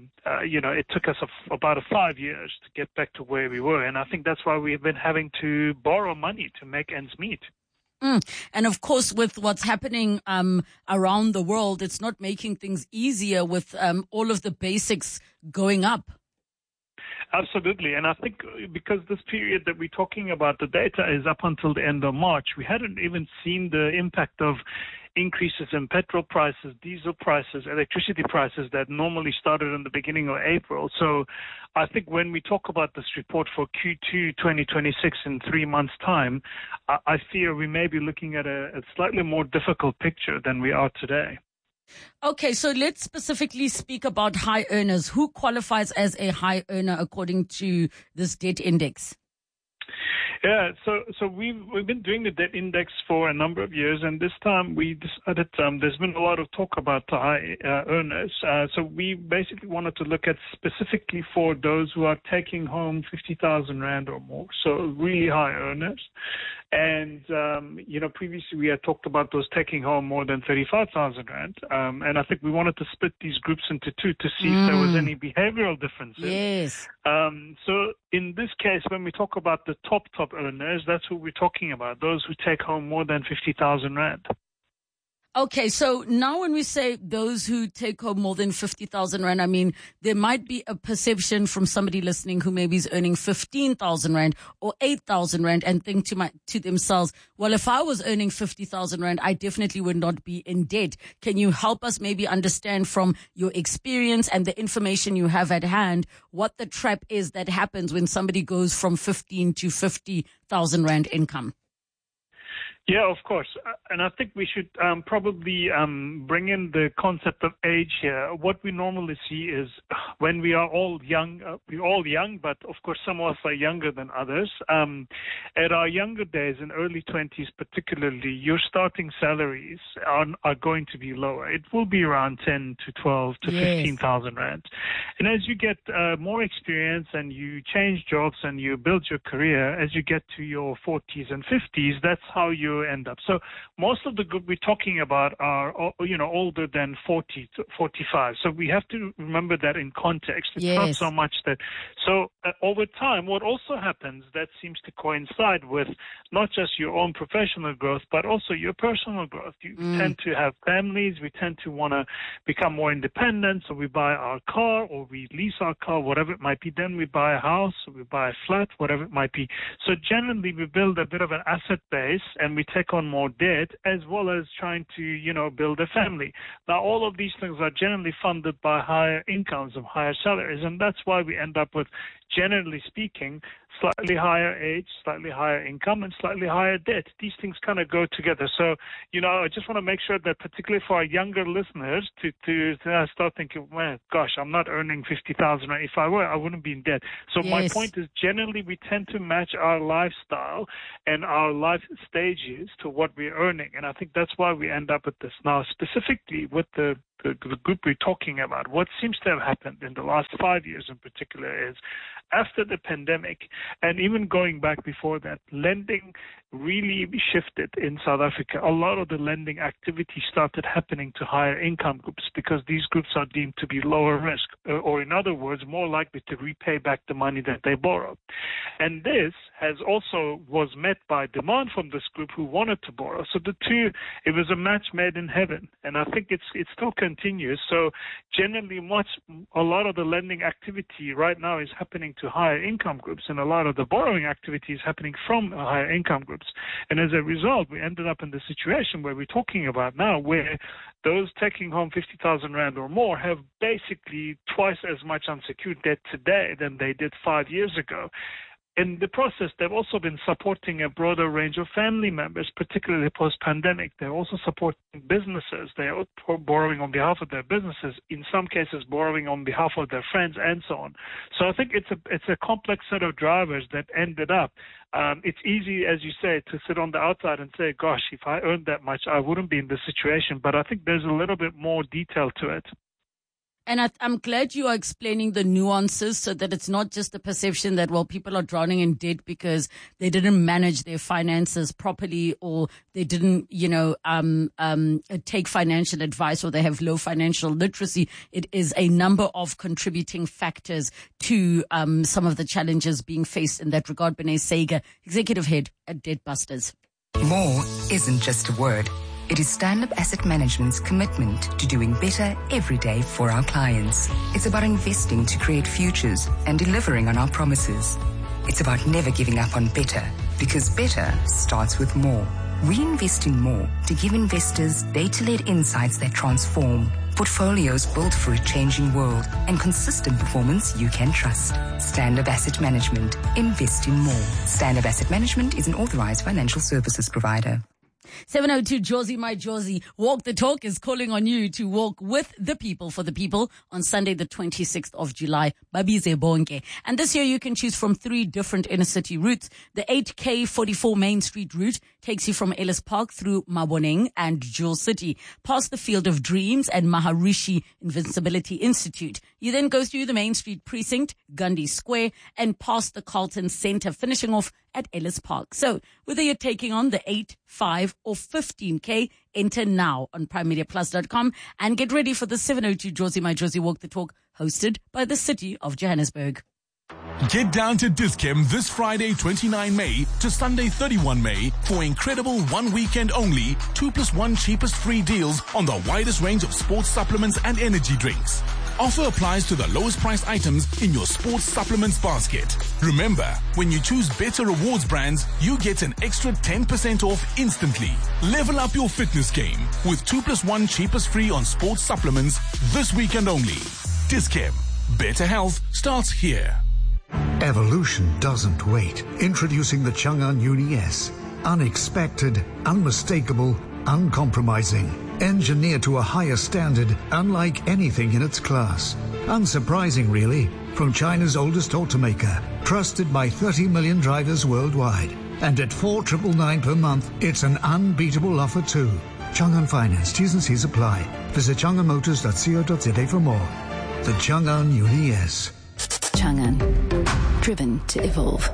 it took us about 5 years to get back to where we were. And I think that's why we've been having to borrow money to make ends meet. And of course, with what's happening around the world, it's not making things easier with all of the basics going up. Absolutely. And I think because this period that we're talking about, the data is up until the end of March, we hadn't even seen the impact of increases in petrol prices, diesel prices, electricity prices that normally started in the beginning of April. So I think when we talk about this report for Q2 2026 in 3 months' time, I fear we may be looking at a slightly more difficult picture than we are today. Okay, so let's specifically speak about high earners. Who qualifies as a high earner according to this debt index? Yeah, so we've been doing the debt index for a number of years, and this time we decided there's been a lot of talk about the high earners. So we basically wanted to look at specifically for those who are taking home 50,000 Rand or more, so really high earners. And, previously we had talked about those taking home more than 35,000 Rand. And I think we wanted to split these groups into two to see if there was any behavioral differences. Yes. So in this case, when we talk about the top earners, that's who we're talking about, those who take home more than 50,000 Rand. Okay, so now when we say those who take home more than 50,000 Rand, I mean, there might be a perception from somebody listening who maybe is earning 15,000 Rand or 8,000 Rand and think to themselves, well, if I was earning 50,000 Rand, I definitely would not be in debt. Can you help us maybe understand from your experience and the information you have at hand what the trap is that happens when somebody goes from 15 to 50,000 Rand income? Yeah, of course. And I think we should probably bring in the concept of age here. What we normally see is when we are all young, we're all young, but of course some of us are younger than others. At our younger days, in early 20s particularly, your starting salaries are going to be lower. It will be around 10 to 12 to 15,000 Rand. And as you get more experience and you change jobs and you build your career, as you get to your 40s and 50s, that's how you end up. So most of the group we're talking about are, older than 40 to 45. So we have to remember that in context. It's not so much that. So over time, what also happens that seems to coincide with not just your own professional growth, but also your personal growth. You tend to have families. We tend to want to become more independent. So we buy our car or we lease our car, whatever it might be. Then we buy a house or we buy a flat, whatever it might be. So generally, we build a bit of an asset base and we take on more debt, as well as trying to, build a family. Now, all of these things are generally funded by higher incomes and higher salaries, and that's why we end up with, generally speaking, slightly higher age, slightly higher income, and slightly higher debt. These things kind of go together. So, I just want to make sure that, particularly for our younger listeners, to start thinking, well, gosh, I'm not earning 50,000. If I were, I wouldn't be in debt. So my point is, generally, we tend to match our lifestyle and our life stages to what we're earning. And I think that's why we end up with this. Now, specifically with the group we're talking about, what seems to have happened in the last 5 years in particular is, after the pandemic, and even going back before that, lending really shifted in South Africa. A lot of the lending activity started happening to higher income groups because these groups are deemed to be lower risk, or in other words, more likely to repay back the money that they borrow. And this was met by demand from this group who wanted to borrow. So the two, it was a match made in heaven. And I think it still continues. So generally, a lot of the lending activity right now is happening to higher income groups, and a lot of the borrowing activity is happening from higher income groups. And as a result, we ended up in the situation where we're talking about now, where those taking home 50,000 Rand or more have basically twice as much unsecured debt today than they did 5 years ago. In the process, they've also been supporting a broader range of family members, particularly post-pandemic. They're also supporting businesses. They're borrowing on behalf of their businesses, in some cases borrowing on behalf of their friends, and so on. So I think it's a complex set of drivers that ended up. It's easy, as you say, to sit on the outside and say, gosh, if I earned that much, I wouldn't be in this situation. But I think there's a little bit more detail to it. And I'm glad you are explaining the nuances so that it's not just the perception that, well, people are drowning in debt because they didn't manage their finances properly, or they didn't, take financial advice, or they have low financial literacy. It is a number of contributing factors to some of the challenges being faced in that regard. Benes Sega, Executive Head at Debtbusters. More isn't just a word. It is Stand-Up Asset Management's commitment to doing better every day for our clients. It's about investing to create futures and delivering on our promises. It's about never giving up on better, because better starts with more. We invest in more to give investors data-led insights that transform, portfolios built for a changing world, and consistent performance you can trust. Stand-Up Asset Management. Invest in more. Stand-Up Asset Management is an authorized financial services provider. 702 Josie, my Josie. Walk the Talk is calling on you to walk with the people for the people on Sunday, the 26th of July. Babize bonke. And this year you can choose from 3 different inner city routes. The 8K44 Main Street route takes you from Ellis Park through Maboneng and Jewel City, past the Field of Dreams and Maharishi Invincibility Institute. You then go through the Main Street Precinct, Gandhi Square, and past the Carlton Center, finishing off at Ellis Park. So whether you're taking on the 8, 5 or 15K, enter now on primemediaplus.com and get ready for the 702 Josie My Josie Walk the Talk, hosted by the City of Johannesburg. Get down to Dis-Chem this Friday 29 May to Sunday 31 May for incredible one weekend only 2+1 cheapest free deals on the widest range of sports supplements and energy drinks. Offer applies to the lowest priced items in your sports supplements basket. Remember, when you choose Better Rewards brands, you get an extra 10% off instantly. Level up your fitness game with 2+1 cheapest free on sports supplements this weekend only. Dis-Chem. Better health starts here. Evolution doesn't wait. Introducing the Chang'an Uni S. Unexpected, unmistakable, uncompromising. Engineered to a higher standard, unlike anything in its class. Unsurprising, really, from China's oldest automaker, trusted by 30 million drivers worldwide. And at 4,999 per month, it's an unbeatable offer too. Chang'an Finance, T's and C's apply. Visit chang'anmotors.co.za for more. The Chang'an Uni S. Chang'an, driven to evolve.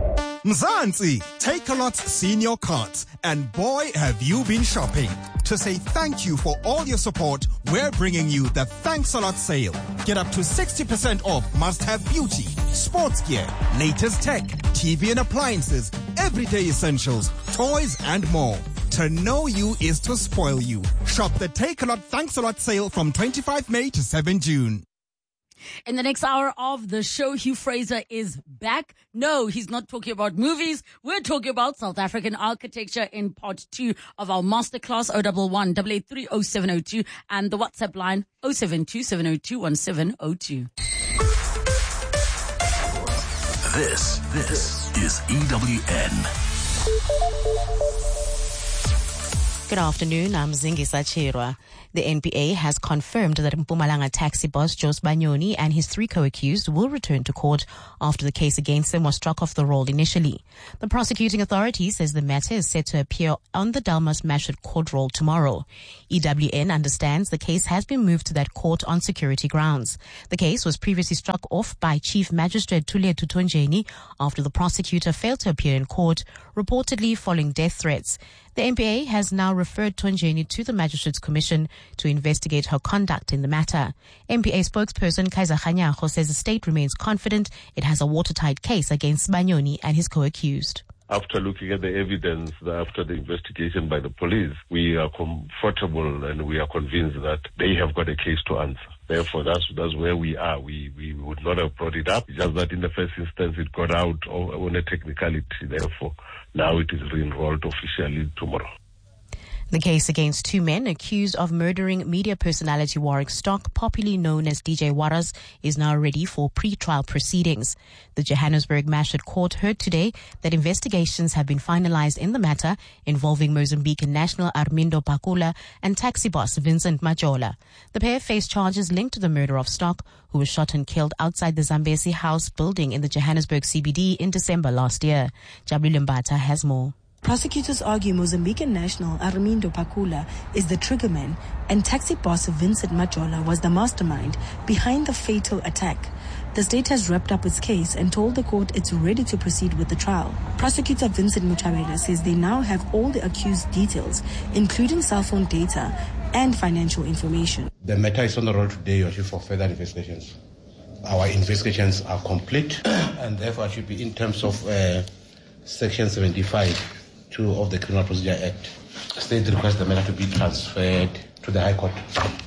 Mzansi, Takealot's senior cards, and boy have you been shopping. To say thank you for all your support, we're bringing you the Thanks a Lot sale. Get up to 60% off must-have beauty, sports gear, latest tech, TV and appliances, everyday essentials, toys and more. To know you is to spoil you. Shop the Takealot Thanks a Lot sale from 25 May to 7 June. In the next hour of the show, Hugh Fraser is back. No, he's not talking about movies. We're talking about South African architecture in part 2 of our masterclass, 011-883-0702, and the WhatsApp line 072-702-1702. This is EWN. Good afternoon, I'm Zingisa Chirwa. The NPA has confirmed that Mpumalanga taxi boss Jos Banyoni and his 3 co-accused will return to court after the case against them was struck off the roll initially. The prosecuting authority says the matter is set to appear on the Dalmas Mashud court roll tomorrow. EWN understands the case has been moved to that court on security grounds. The case was previously struck off by Chief Magistrate Thuletu Tonjeni after the prosecutor failed to appear in court, reportedly following death threats. The NPA has now referred Tonjeni to the Magistrates Commission to investigate her conduct in the matter. NPA spokesperson Kaiser Khanyago says the state remains confident it has a watertight case against Banyoni and his co-accused. After looking at the evidence, after the investigation by the police, we are comfortable and we are convinced that they have got a case to answer. Therefore, that's where we are. We would not have brought it up, just that in the first instance it got out on a technicality. Therefore, now it is re-enrolled officially tomorrow. The case against 2 men accused of murdering media personality Warwick Stock, popularly known as DJ Waras, is now ready for pre-trial proceedings. The Johannesburg Mashud Court heard today that investigations have been finalized in the matter involving Mozambican national Armindo Pakula and taxi boss Vincent Majola. The pair face charges linked to the murder of Stock, who was shot and killed outside the Zambesi House building in the Johannesburg CBD in December last year. Jabri Limbata has more. Prosecutors argue Mozambican national Armindo Pakula is the triggerman and taxi boss Vincent Majola was the mastermind behind the fatal attack. The state has wrapped up its case and told the court it's ready to proceed with the trial. Prosecutor Vincent Mutabela says they now have all the accused details, including cell phone data and financial information. The matter is on the roll today for further investigations. Our investigations are complete and therefore should be in terms of Section 75. 2 of the Criminal Procedure Act. State requests the matter to be transferred to the High Court.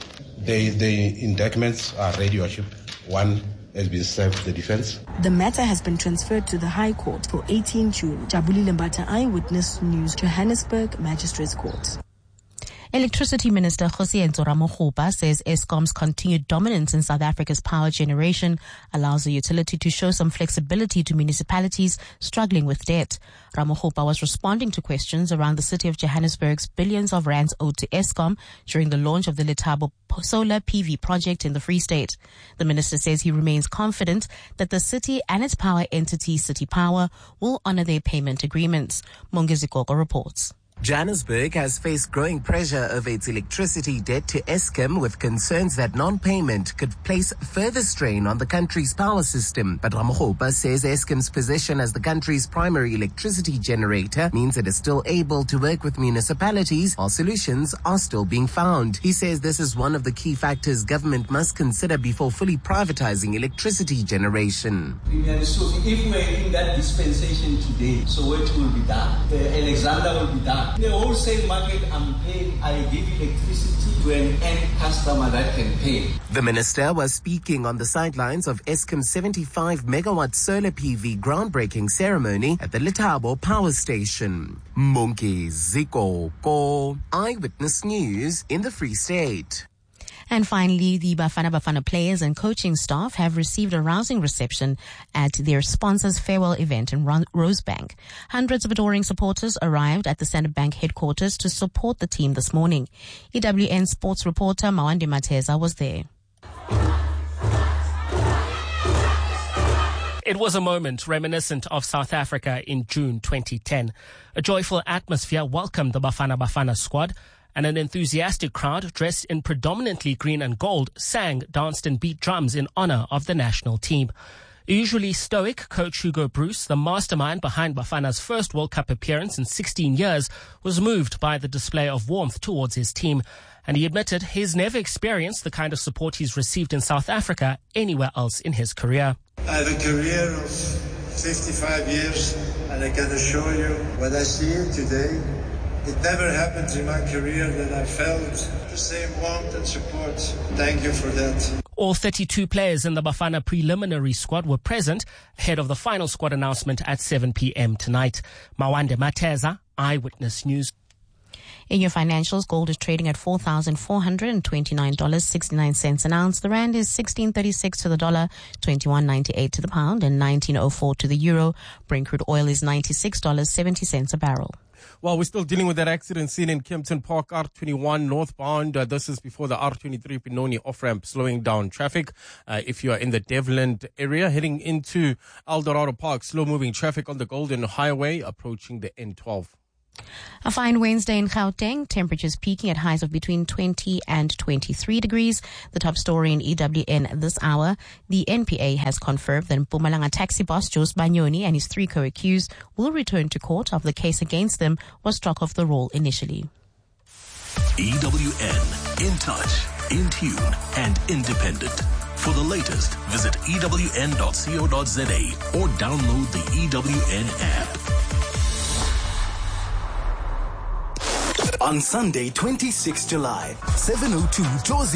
The indictments are ready, Worship. 1 has been served to the defense. The matter has been transferred to the High Court for 18 June. Jabuli Lembata, Eyewitness News, Johannesburg Magistrates Court. Electricity Minister Kgosientsho Ramokgopa says Eskom's continued dominance in South Africa's power generation allows the utility to show some flexibility to municipalities struggling with debt. Ramokgopa was responding to questions around the city of Johannesburg's billions of rands owed to Eskom during the launch of the Letabo solar PV project in the Free State. The minister says he remains confident that the city and its power entity, City Power, will honor their payment agreements. Mongezi Gogo reports. Johannesburg has faced growing pressure over its electricity debt to Eskom, with concerns that non-payment could place further strain on the country's power system. But Ramokgopa says Eskom's position as the country's primary electricity generator means it is still able to work with municipalities while solutions are still being found. He says this is one of the key factors government must consider before fully privatizing electricity generation. So if we're in that dispensation today, Soweto will be done, Alexander will be done. The wholesale market, I'm paying, I give electricity to an end customer that can pay. The minister was speaking on the sidelines of Eskom's 75-megawatt solar PV groundbreaking ceremony at the Letabo power station. Monkey Ziko, Eyewitness News in the Free State. And finally, the Bafana Bafana players and coaching staff have received a rousing reception at their sponsor's farewell event in Rosebank. Hundreds of adoring supporters arrived at the Standard Bank headquarters to support the team this morning. EWN sports reporter Mawande Mateza was there. It was a moment reminiscent of South Africa in June 2010. A joyful atmosphere welcomed the Bafana Bafana squad, and an enthusiastic crowd dressed in predominantly green and gold sang, danced and beat drums in honor of the national team. Usually stoic coach Hugo Bruce, the mastermind behind Bafana's first World Cup appearance in 16 years, was moved by the display of warmth towards his team, and he admitted he's never experienced the kind of support he's received in South Africa anywhere else in his career. I have a career of 55 years, and I can assure you what I see today, it never happened in my career that I felt the same warmth and support. Thank you for that. All 32 players in the Bafana preliminary squad were present ahead of the final squad announcement at 7 p.m. tonight. Mawande Mateza, Eyewitness News. In your financials, gold is trading at $4,429.69 an ounce. The rand is 16.36 to the dollar, 21.98 to the pound, and 19.04 to the euro. Brent crude oil is $96.70 a barrel. Well, we're still dealing with that accident scene in Kempton Park, R21 northbound. This is before the R23 Pinoni off-ramp, slowing down traffic. If you are in the Devland area, heading into Eldorado Park, slow-moving traffic on the Golden Highway, approaching the N12. A fine Wednesday in Gauteng, temperatures peaking at highs of between 20 and 23 degrees. The top story in EWN this hour, the NPA has confirmed that Mpumalanga taxi boss Jos Banyoni and his 3 co-accused will return to court after the case against them was struck off the roll initially. EWN, in touch, in tune, and independent. For the latest, visit ewn.co.za or download the EWN app. On Sunday, 26 July, 7:02, Josie